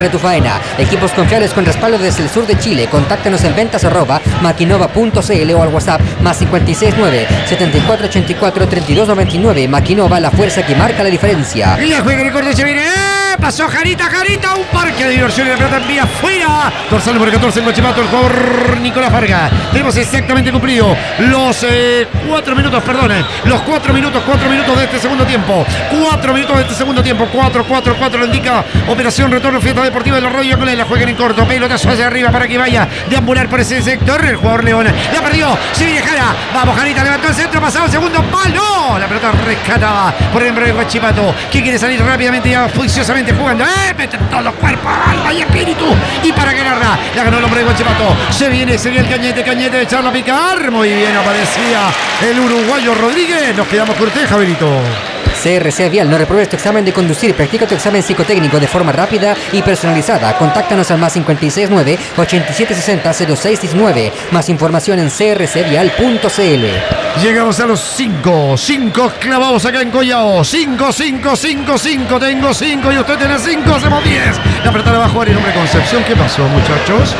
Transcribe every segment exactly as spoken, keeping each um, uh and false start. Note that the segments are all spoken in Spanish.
de tu faena. Equipos confiables con respaldo desde el sur de Chile. Contáctanos en ventas arroba maquinova punto cl o al WhatsApp más cincuenta y seis nueve, setenta y cuatro ochenta y cuatro, treinta y dos noventa y nueve. Maquinova, la fuerza que marca la diferencia. Y la juega de corte, se viene. ¡Eh! Pasó Jarita, Jarita. Un parque de diversión y la pelota envía fuera. Dorsal número catorce en Guachipato, el jugador Nicolás Vargas. Tenemos exactamente cumplido los eh, cuatro minutos, perdón. Los cuatro minutos, cuatro minutos de este segundo tiempo. Cuatro minutos de este segundo tiempo. Cuatro, cuatro, cuatro lo indica Operación Retorno Fiesta Deportiva del Arroyo con la juega en corto. Pelotazo hacia arriba para que vaya deambular por ese sector. El jugador León la perdió. Se viene Jara. Vamos, Jarita, levantó el centro, pasado el segundo palo. La pelota rescatada por el hombre de Guachipato, que quiere salir rápidamente y auspiciosamente jugando. ¡Eh! Mete todos los cuerpos, alma y espíritu. Y para ganarla, la ganó el hombre de Guachipato. Se viene, se viene el cañete, cañete de echarla a picar. Muy bien aparecía el uruguayo Rodríguez. Nos quedamos con usted, Javierito. C R C Vial, no repruebes tu examen de conducir, practica tu examen psicotécnico de forma rápida y personalizada. Contáctanos al más cincuenta y seis nueve, ochenta y siete sesenta, cero seis diecinueve. Más información en c r c vial punto c l. Llegamos a los cinco, cinco clavados acá en Collao. cinco, cinco, cinco, cinco. Tengo cinco y usted tiene cinco, hacemos diez. La pelota la va a jugar el hombre Concepción. ¿Qué pasó, muchachos?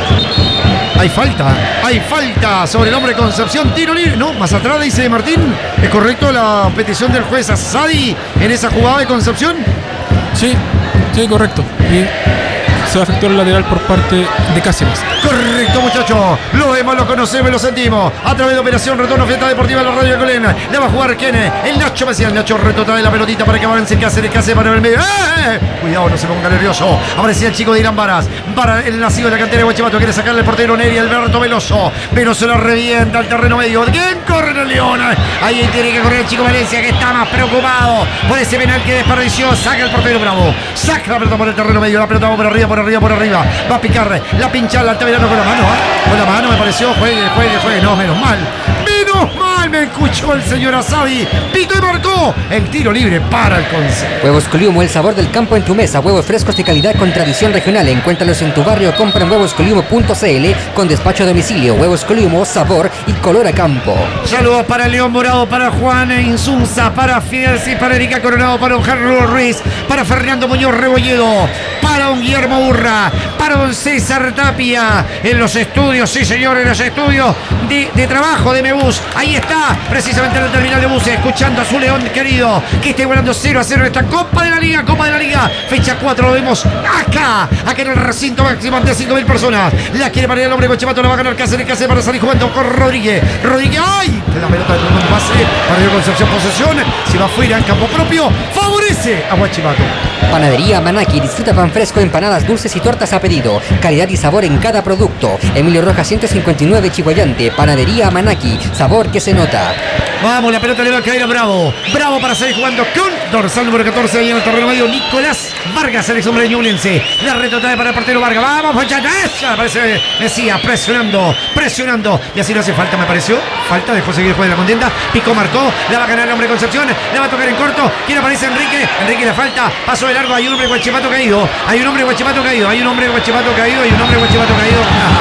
Hay falta, hay falta sobre el hombre Concepción. Tiro libre. No, más atrás dice Martín. ¿Es correcto la petición del juez Asadi en esa jugada de Concepción? Sí, sí, correcto. Y se afectó el lateral por parte de Cáceres. Correcto, muchachos. Lo vemos, lo conocemos y lo sentimos. A través de Operación Retorno Fiesta Deportiva de la Radio de Colena. Le va a jugar ¿quién es? El Nacho Mesías. El Nacho Reto trae la pelotita para que avance Cáceres. Cáceres para el medio. ¡Eh! Cuidado, no se ponga nervioso. Aparecía el chico de Irán Varas. Para el nacido de la cantera de Guachipato. Quiere sacarle el portero Neri, Alberto Veloso. Pero se lo revienta al terreno medio. ¿Quién corre en el León? Ahí tiene que correr el chico Valencia, que está más preocupado por ese penal que desperdició. Saca el portero Bravo. Saca la pelota por el terreno medio. La pelota va por arriba, por arriba, por arriba. Va a picar la pinchada al Altamirano con la mano. ¿eh? Con la mano me pareció. Juegue, juegue, juegue. No, menos mal. Menos mal me escuchó el señor Asadi. Pito y marcó el tiro libre para el Conce. Huevos Coliumo, el sabor del campo en tu mesa. Huevos frescos de calidad con tradición regional. Encuéntralos en tu barrio. Compra en huevos coliumo punto c l con despacho a domicilio. Huevos Coliumo, sabor y color a campo. Saludos para León Morado, para Juan Insunza, para Fidelsi, para Erika Coronado, para don Carlos Ruiz, para Fernando Muñoz Rebolledo, para don Guillermo Burra, para don César Tapia en los estudios, sí señor, en los estudios de, de trabajo de Mebus. Ahí está, precisamente en el terminal de buses, escuchando a su León querido, que está igualando cero a cero en esta Copa de la Liga, Copa de la Liga, fecha cuatro, lo vemos acá, acá en el recinto máximo ante cinco mil personas. La quiere para el hombre de Guachipato, la va a ganar Cáceres, Cáceres para salir jugando con Rodríguez. Rodríguez, ¡ay! La pelota de un pase para el Concepción, posesión, si va fuera en campo propio, favorece a Guachipato. Panadería Manaki, disfruta pan fresco, empanadas, dulces y tortas a pedido. Calidad y sabor en cada producto. Emilio Rojas ciento cincuenta y nueve, Chihuayante. Panadería Manaki, sabor que se nota. Vamos, la pelota le va a caer a Bravo. Bravo para salir jugando con dorsal número catorce ahí en el terreno medio. Nicolás Vargas, el ex hombre de Ñublense. La retrotrae para el portero Vargas. Vamos, muchachos. Esa parece Mesías presionando, presionando. Y así no hace falta, me pareció. Falta, dejó seguir el juego de la contienda. Picó, marcó. La va a ganar el hombre de Concepción. La va a tocar en corto. ¿Quién aparece? Enrique. Enrique le falta. Paso de largo. Hay un hombre de Guachipato caído. Hay un hombre de Guachipato caído. Hay un hombre de Guachipato caído. Hay un hombre de Guachipato caído.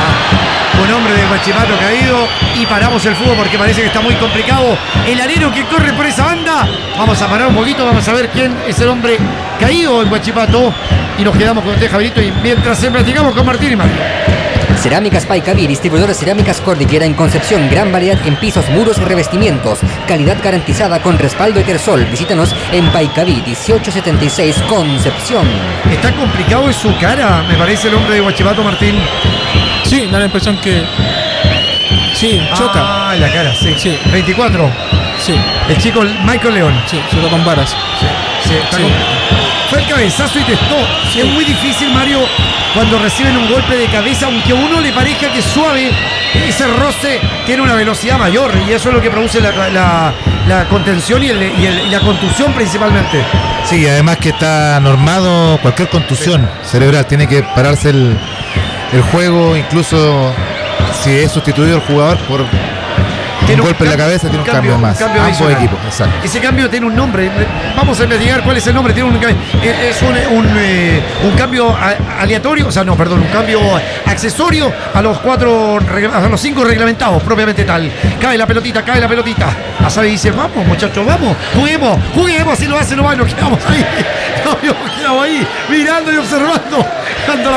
Un hombre de Guachipato caído. Y paramos el fútbol porque parece que está muy complicado. El alero que corre por esa banda. Vamos a parar un poquito. Vamos a ver quién es el hombre caído en Guachipato. Y nos quedamos con usted, Javierito. Y mientras se platicamos con Martín y Mario. Cerámicas Paicaví, distribuidor de cerámicas Cordillera en Concepción. Gran variedad en pisos, muros y revestimientos. Calidad garantizada con respaldo Etersol. Visítanos en Paicaví, dieciocho setenta y seis, Concepción. Está complicado en su cara, me parece, el hombre de Guachipato, Martín. Sí, da la impresión que... Sí, choca. Ah, la cara, sí. Sí. veinticuatro. Sí. El chico Michael León. Sí, choca con varas. Sí, sí, está Sí. con- Fue el cabezazo y testó. Sí. Es muy difícil, Mario, cuando reciben un golpe de cabeza, aunque a uno le parezca que es suave, ese roce tiene una velocidad mayor y eso es lo que produce la, la, la contención y, el, y, el, y la contusión principalmente. Sí, además que está normado cualquier contusión cerebral, tiene que pararse el, el juego, incluso si es sustituido el jugador por Tiene un golpe en la cambio- cabeza, tiene un cambio- cambio más. cambio Ambos adicional. equipos, exacto. Ese cambio tiene un nombre. Vamos a investigar cuál es el nombre. Tiene un, es un, un, eh, un cambio a- aleatorio, o sea, no, perdón, un cambio accesorio a los cuatro, regla- a los cinco reglamentados, propiamente tal. Cae la pelotita, cae la pelotita. Asadi dice, vamos, muchachos, vamos, juguemos, juguemos. Si lo hace, no va, nos quedamos ahí. Nos quedamos ahí, mirando y observando. Cuando la